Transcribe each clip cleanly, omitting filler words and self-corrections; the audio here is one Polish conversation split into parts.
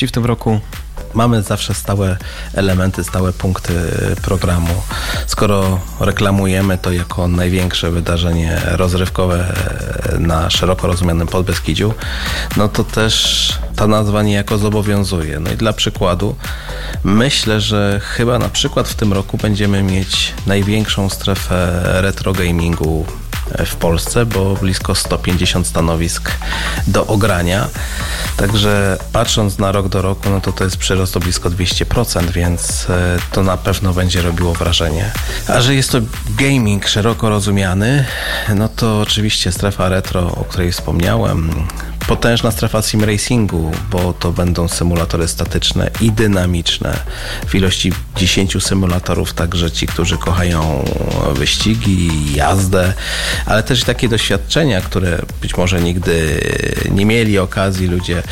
W tym roku mamy zawsze stałe elementy, stałe punkty programu. Skoro reklamujemy to jako największe wydarzenie rozrywkowe na szeroko rozumianym Podbeskidziu, no to też ta nazwa niejako zobowiązuje. No i dla przykładu myślę, że chyba na przykład w tym roku będziemy mieć największą strefę retro gamingu w Polsce, bo blisko 150 stanowisk do ogrania. Także patrząc na rok do roku, no to jest przyrost o blisko 200%, więc to na pewno będzie robiło wrażenie. A że jest to gaming szeroko rozumiany, no to oczywiście strefa retro, o której wspomniałem, potężna strefa sim racingu, bo to będą symulatory statyczne i dynamiczne w ilości 10 symulatorów, także ci, którzy kochają wyścigi, jazdę, ale też takie doświadczenia, które być może nigdy nie mieli okazji ludzie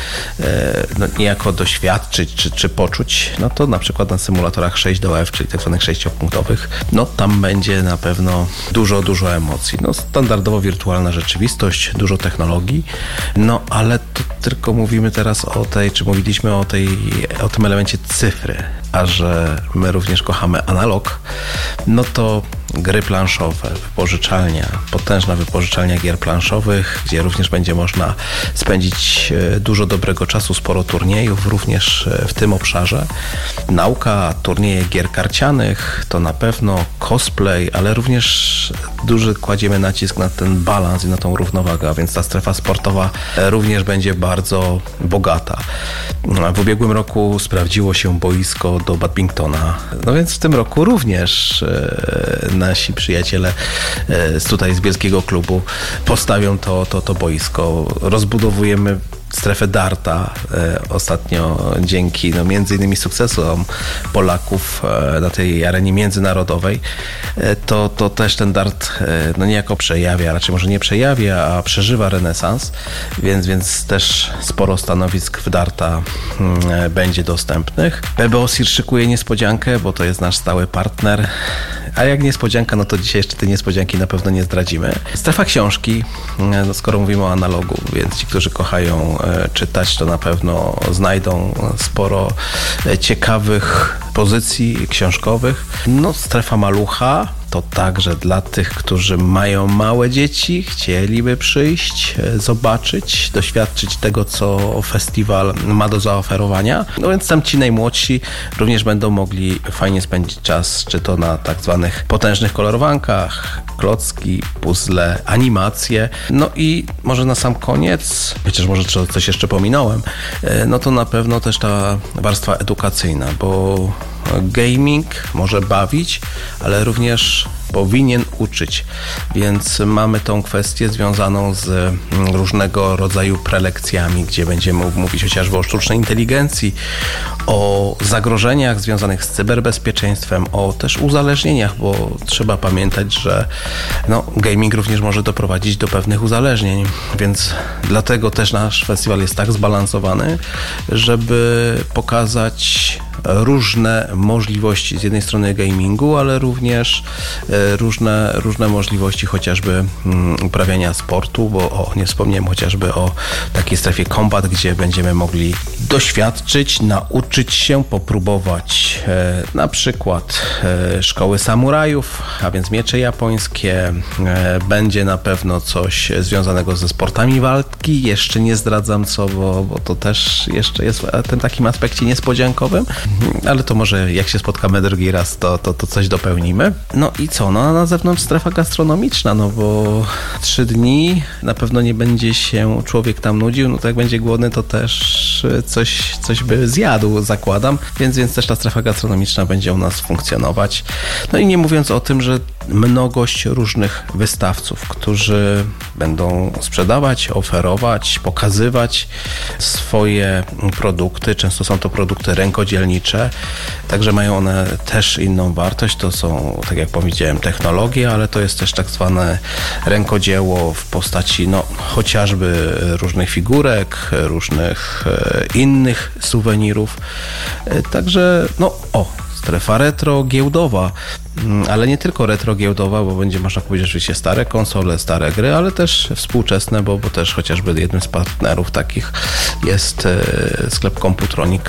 niejako doświadczyć czy poczuć, no to na przykład na symulatorach 6DoF, czyli tak zwanych 6-punktowych, no tam będzie na pewno dużo emocji. No standardowo wirtualna rzeczywistość, dużo technologii, no ale to tylko mówimy teraz mówiliśmy o tym elemencie cyfry, a że my również kochamy analog, no to gry planszowe, wypożyczalnia, potężna wypożyczalnia gier planszowych, gdzie również będzie można spędzić dużo dobrego czasu, sporo turniejów również w tym obszarze. Nauka, turnieje gier karcianych, to na pewno cosplay, ale również duży kładziemy nacisk na ten balans i na tą równowagę, a więc ta strefa sportowa również będzie bardzo bogata. W ubiegłym roku sprawdziło się boisko do badmintona, no więc w tym roku również nasi przyjaciele z Bielskiego Klubu postawią to boisko. Rozbudowujemy strefę darta ostatnio dzięki między innymi sukcesom Polaków na tej arenie międzynarodowej. To też ten dart niejako przejawia, raczej może nie przejawia, a przeżywa renesans, więc też sporo stanowisk w darta będzie dostępnych. PBO SIR szykuje niespodziankę, bo to jest nasz stały partner, a jak niespodzianka, no to dzisiaj jeszcze tej niespodzianki na pewno nie zdradzimy. Strefa książki, skoro mówimy o analogu, więc ci, którzy kochają czytać, to na pewno znajdą sporo ciekawych pozycji książkowych. No, strefa malucha to także dla tych, którzy mają małe dzieci, chcieliby przyjść, zobaczyć, doświadczyć tego, co festiwal ma do zaoferowania. No więc tam ci najmłodsi również będą mogli fajnie spędzić czas, czy to na tak zwanych potężnych kolorowankach, klocki, puzzle, animacje. No i może na sam koniec, chociaż może coś jeszcze pominąłem, no to na pewno też ta warstwa edukacyjna, bo gaming może bawić, ale również powinien uczyć, więc mamy tą kwestię związaną z różnego rodzaju prelekcjami, gdzie będziemy mówić chociażby o sztucznej inteligencji, o zagrożeniach związanych z cyberbezpieczeństwem, o też uzależnieniach, bo trzeba pamiętać, że gaming również może doprowadzić do pewnych uzależnień, więc dlatego też nasz festiwal jest tak zbalansowany, żeby pokazać różne możliwości z jednej strony gamingu, ale również różne możliwości chociażby uprawiania sportu, bo nie wspomniałem chociażby o takiej strefie combat, gdzie będziemy mogli doświadczyć, nauczyć się, popróbować na przykład szkoły samurajów, a więc miecze japońskie. Będzie na pewno coś związanego ze sportami walki. Jeszcze nie zdradzam co, bo to też jeszcze jest w tym takim aspekcie niespodziankowym, ale to może jak się spotkamy drugi raz, to coś dopełnimy. No i co? No na zewnątrz strefa gastronomiczna, no bo 3 dni na pewno nie będzie się człowiek tam nudził, no to jak będzie głodny, to też coś by zjadł, zakładam, więc też ta strefa gastronomiczna będzie u nas funkcjonować. No i nie mówiąc o tym, że mnogość różnych wystawców, którzy będą sprzedawać, oferować, pokazywać swoje produkty. Często są to produkty rękodzielnicze, także mają one też inną wartość. To są, tak jak powiedziałem, technologie, ale to jest też tak zwane rękodzieło w postaci chociażby różnych figurek, różnych innych suwenirów. Także strefa retro giełdowa, ale nie tylko retro giełdowa, bo będzie można powiedzieć oczywiście stare konsole, stare gry, ale też współczesne, bo też chociażby jednym z partnerów takich jest sklep Computronic,